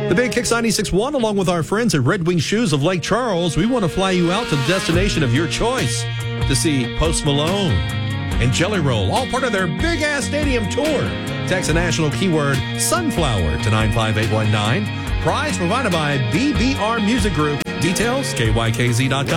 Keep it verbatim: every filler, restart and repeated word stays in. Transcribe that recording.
The Big Kicks ninety-six point one, along with our friends at Red Wing Shoes of Lake Charles, we want to fly you out to the destination of your choice to see Post Malone and Jelly Roll, all part of their big-ass stadium tour. Text the national keyword Sunflower to nine five eight one nine. Prize provided by B B R Music Group. Details, K Y K Z dot com.